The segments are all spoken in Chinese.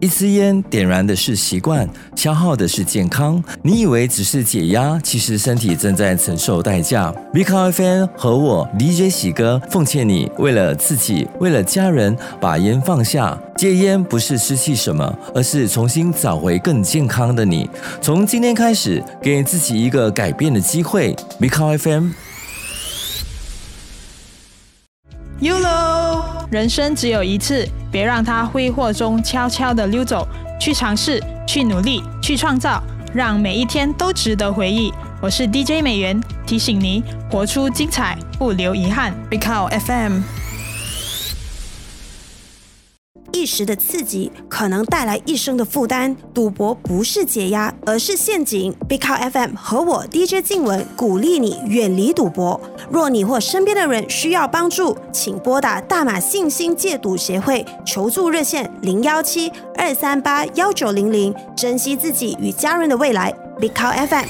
一支烟点燃的是习惯，消耗的是健康。你以为只是解压，其实身体正在承受代价。Big Cow FM 和我 DJ 喜哥奉劝你，为了自己，为了家人，把烟放下。戒烟不是失去什么，而是重新找回更健康的你。从今天开始，给自己一个改变的机会。Big Cow FM。YOLO， 人生只有一次，别让它挥霍中悄悄地溜走。去尝试，去努力，去创造，让每一天都值得回忆。我是 DJ 美元，提醒你活出精彩，不留遗憾。Big Cow FM。 一时的刺激可能带来一生的负担，赌博不是解压，而是陷阱。Big Cow FM 和我 DJ 静文鼓励你远离赌博。若你或身边的人需要帮助，请拨打大马信心戒赌协会求助热线017-238-1900，珍惜自己与家人的未来。Big Cow FM。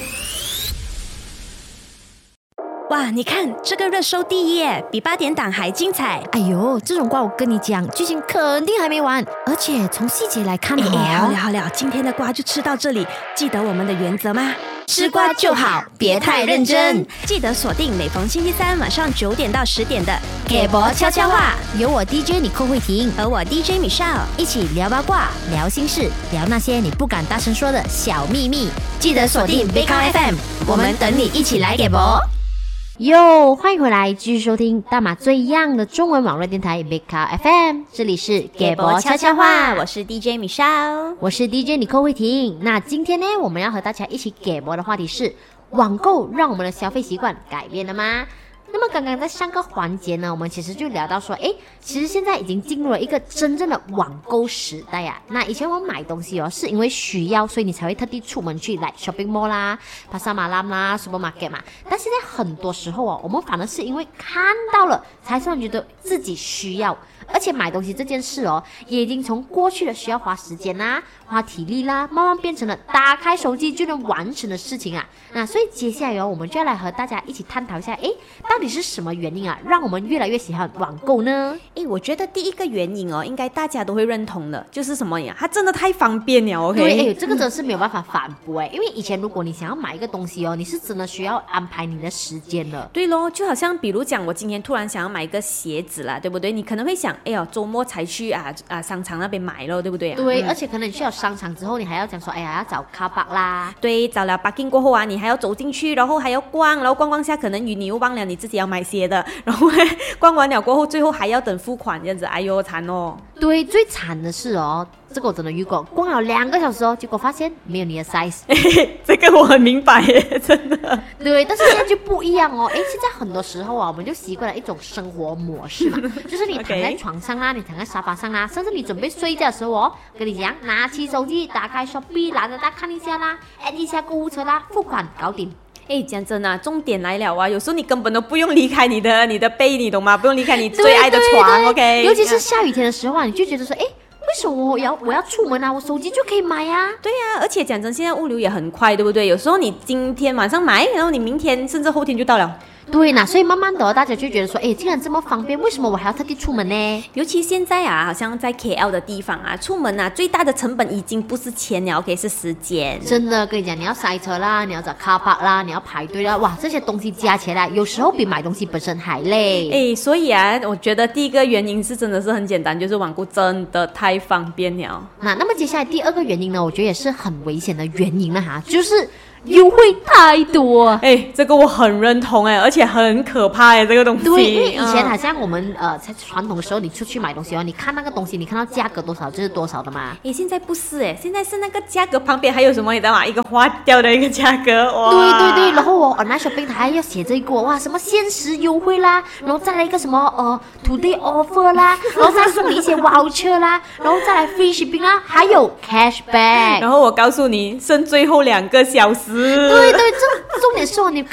哇，你看这个热搜第一耶，比8点档还精彩。 哎呦，这种瓜我跟你讲，剧情肯定还没完，而且从细节来看好了，今天的瓜就吃到这里。记得我们的原则吗？ 吃瓜就好，别太认真。 记得锁定每逢星期三晚上9点到10点的给博悄悄话，有我 DJ 你寇慧婷和我 DJ Michelle 一起聊八卦，聊心事，聊那些你不敢大声说的小秘密。记得锁定 Big Cow FM， 我们等你一起来给博。哟，欢迎回来，继续收听大马最样的中文网络电台 Big Cow FM， 这里是给博悄悄话， 我是 DJ Michelle， 我是 DJ 你寇慧婷。那今天呢，我们要和大家一起给博的话题是：网购让我们的消费习惯改变了吗？那么刚刚在上个环节呢，我们其实就聊到说，其实现在已经进入了一个真正的网购时代啊。那以前我们买东西是因为需要，所以你才会特地出门去来 shopping mall 啦、Pasar Malam 啦、supermarket 嘛。但现在很多时候我们反而是因为看到了，才突然觉得自己需要。而且买东西这件事也已经从过去的需要花时间啦、花体力啦，慢慢变成了打开手机就能完成的事情啊。那所以接下来我们就要来和大家一起探讨一下，到底是什么原因啊，让我们越来越喜欢网购呢？ 我觉得第一个原因应该大家都会认同的，就是什么呀？它真的太方便了 ，OK？ 对，这个真的是没有办法反驳因为以前如果你想要买一个东西你是真的需要安排你的时间的。 对咯，就好像比如讲，我今天突然想要买一个鞋子啦，对不对？你可能会想，周末才去商场那边买咯，对不对？ 对，而且可能你去了商场之后，你还要讲说，要找 car park 啦。 对，找了 parking 过后你还要走进去，然后还要逛，然后逛下，可能你又忘了你自己要买鞋的，然后逛完了过后，最后还要等付款这样子，哎呦惨哦。 对，最惨的是这个我真的遇过，逛了2个小时结果发现没有你的 size。 这个我很明白耶，真的。 对，但是现在就不一样现在很多时候我们就习惯了一种生活模式嘛，就是你躺在床上啦，你躺在沙发上啦，甚至你准备睡觉的时候跟你讲，拿起手机，打开 Shopee， 拿着它看一下啦，add 一下购物车啦，付款搞定。 讲真啊，重点来了有时候你根本都不用离开你的被，你懂吗？不用离开你最爱的床。 对 ，OK。 尤其是下雨天的时候你就觉得说，为什么我要出门我手机就可以买啊？ 对啊，而且讲真，现在物流也很快，对不对？有时候你今天晚上买，然后你明天甚至后天就到了。 对所以慢慢的大家就觉得说，既然这么方便，为什么我还要特地出门呢？ 尤其现在好像在 KL 的地方出门最大的成本已经不是钱了 ，OK， 是时间。 真的跟你讲，你要塞车啦，你要找 car park 啦，你要排队啦，哇，这些东西加起来，有时候比买东西本身还累。 所以我觉得第一个原因是真的是很简单，就是网购真的太方便了。 那么接下来第二个原因呢，我觉得也是很危险的原因了就是优惠太多。 这个我很认同而且很可怕这个东西。 对，因为以前好像我们在传统的时候，你出去买东西你看那个东西，你看到价格多少就是多少的嘛。 现在不是现在是那个价格旁边还有什么你知道吗？一个花掉的一个价格。哇， 对，然后online shopping 它还要写这个什么限时优惠啦，然后再来一个什么today offer 啦，然后再送你一些 voucher 啦，然后再来 free shipping 啦，还有 cashback。 然后我告诉你，剩最后2个小时。 对，这重点是你可能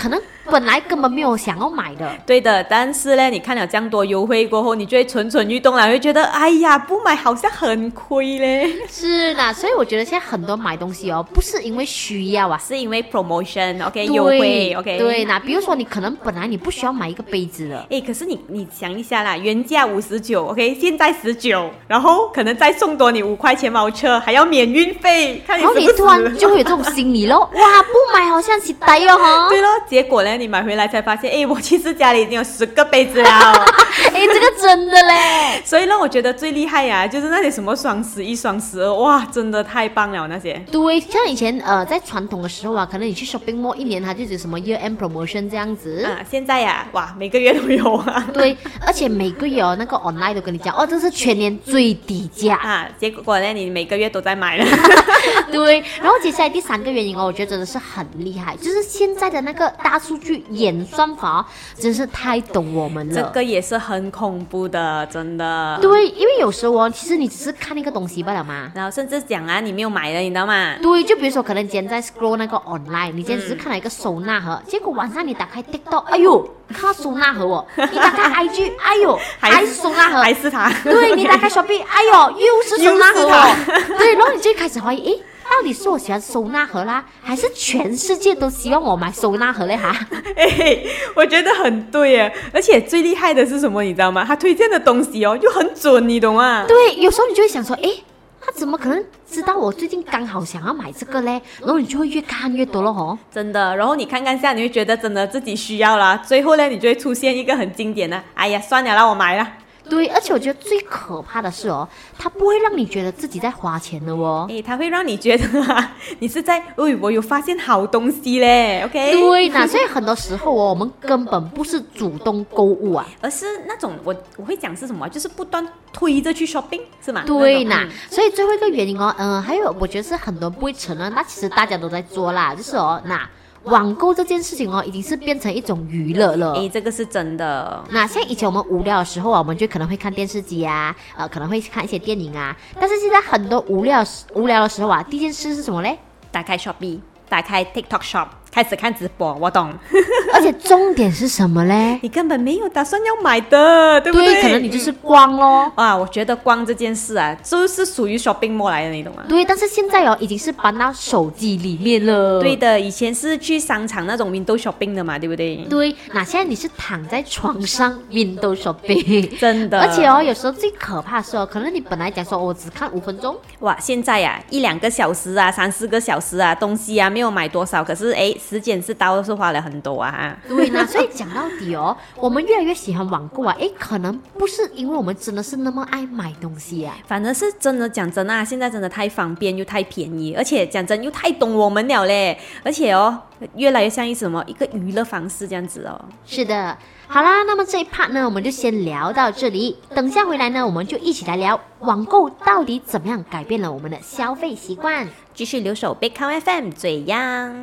本来根本没有想要买的。 对的，但是呢，你看了这样多优惠过后，你就会蠢蠢欲动了，会觉得哎呀，不买好像很亏嘞。 是的，所以我觉得现在很多买东西哦，不是因为需要啊， 是因为 promotion，OK， 对优惠，OK。 对，那比如说你可能本来你不需要买一个杯子的， 哎，可是你想一下啦，原价59，OK， 现在19，然后可能再送多你5块钱voucher，还要免运费，看你然后是不是？ 你突然就会有这种心理咯，哇，不买好像是呆哦哈。 对咯，结果呢，你买回来才发现，哎，我其实家里已经有10个杯子了。 哎，这个真的嘞。 所以让我觉得最厉害呀，就是那些什么双11、双12，哇，真的太棒了那些。 对，像以前在传统的时候啊，可能你去 shopping mall 一年它就有什么 year end promotion 这样子。 啊，现在呀，哇，每个月都有啊。 对，而且每个月哦，那个 online 都跟你讲，哦，这是全年最低价。 啊，结果呢，你每个月都在买了。 对，然后接下来第3个原因哦，我觉得真的是很厉害，就是现在的那个大数据演算法哦，真是太懂我们了。 这个也是很恐怖的，真的。 对，因为有时候哦，其实你只是看那个东西罢了嘛。 然后甚至讲啊，你没有买了，你知道吗？ 对，就比如说可能今天在 scroll 那个 online，你今天只是看了一个收纳盒，结果晚上你打开 TikTok， 哎呦，看到收纳盒哦，你打开 IG， 哎呦，还是收纳盒， 还是它。 对，你打开 Shopee， 哎呦，又是收纳盒哦。对，然后你就开始怀疑，诶，到底是我喜欢收纳盒啦，还是全世界都希望我买收纳盒嘞哈？ 哎，我觉得很对耶，而且最厉害的是什么，你知道吗？他推荐的东西哦，又很准，你懂吗？ 对，有时候你就会想说，诶，他怎么可能知道我最近刚好想要买这个嘞？然后你就会越看越多了哦。 真的，然后你看看下，你会觉得真的自己需要啦，最后呢，你就会出现一个很经典的，哎呀，算了啦，我买了。 对，而且我觉得最可怕的是哦，它不会让你觉得自己在花钱的哦。 诶，它会让你觉得啊，你是在，我有发现好东西嘞 ，OK？ 对呐，所以很多时候哦，我们根本不是主动购物啊， 而是那种我会讲是什么，就是不断推着去 shopping 是吗？ 对呐，所以最后一个原因哦，还有我觉得是很多人不会承认，那其实大家都在做啦，就是哦，那网购这件事情哦，已经是变成一种娱乐了。 诶，这个是真的。 那像以前我们无聊的时候啊，我们就可能会看电视机啊，可能会看一些电影啊。但是现在很多无聊的时候啊，第一件事是什么嘞？ 打开 Shopee， 打开 TikTok Shop， 开始看直播，我懂。 而且重点是什么嘞？ 你根本没有打算要买的，对不对？ 对，可能你就是逛咯。 哇，我觉得逛这件事啊，就是属于 shopping mall 来的，你懂吗？ 对，但是现在哦，已经是搬到手机里面了。 对的，以前是去商场那种 window shopping 的嘛，对不对？ 对，那现在你是躺在床上 window shopping， 真的。 而且哦，有时候最可怕的是哦，可能你本来讲说我只看5分钟， 哇，现在呀，1-2个小时啊，3-4个小时啊，东西啊没有买多少，可是哎，时间是倒是花了很多啊。 对呢，所以讲到底哦，我们越来越喜欢网购啊，诶，可能不是因为我们真的是那么爱买东西啊， 反而是真的讲真啊，现在真的太方便又太便宜，而且讲真又太懂我们了嘞，而且哦，越来越像一个娱乐方式这样子哦。 是的，好啦，那么这一 part 呢，我们就先聊到这里，等下回来呢，我们就一起来聊网购到底怎么样改变了我们的消费习惯， 继续留守 Big Count FM 最样。